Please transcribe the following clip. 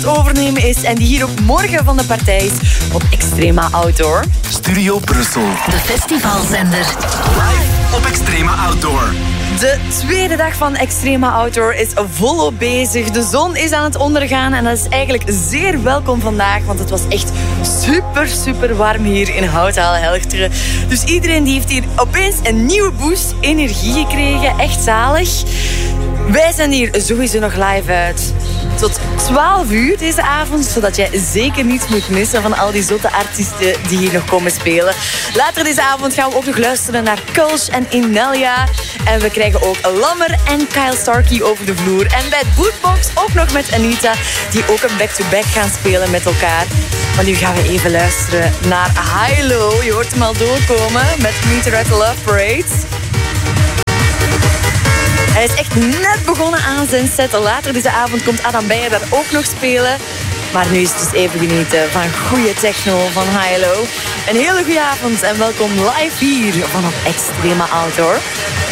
het overnemen is en die hier ook morgen van de partij is op Extrema Outdoor. Studio Brussel. De festivalzender. Live op Extrema Outdoor. De tweede dag van Extrema Outdoor is volop bezig. De zon is aan het ondergaan en dat is eigenlijk zeer welkom vandaag, want het was echt super warm hier in Houthalen-Helchteren. Dus iedereen die heeft hier opeens een nieuwe boost energie gekregen. Echt zalig. Wij zijn hier sowieso nog live uit tot 12 uur deze avond, zodat jij zeker niets moet missen van al die zotte artiesten die hier nog komen spelen. Later deze avond gaan we ook nog luisteren naar Kulsch en Inelia. En we krijgen ook Lammer en Kyle Starkey over de vloer. En bij Bootbox ook nog met Anita, die ook een back-to-back gaan spelen met elkaar. Maar nu gaan we even luisteren naar Hilo. Je hoort hem al doorkomen met Meet Her at the Love Parade. Hij is echt net begonnen aan zijn set. Later deze avond komt Adam Beyer daar ook nog spelen. Maar nu is het dus even genieten van goede techno van Hilo. Een hele goede avond en welkom live hier vanaf Extrema Outdoor.